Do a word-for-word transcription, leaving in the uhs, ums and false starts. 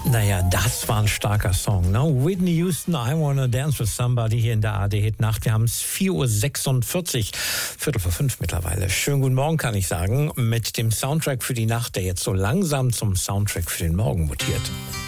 Naja, das war ein starker Song, ne? Whitney Houston, I Wanna Dance with Somebody hier in der A R D-Hit-Nacht. Wir haben es vier Uhr sechsundvierzig, Viertel vor fünf mittlerweile. Schönen guten Morgen, kann ich sagen, mit dem Soundtrack für die Nacht, der jetzt so langsam zum Soundtrack für den Morgen mutiert.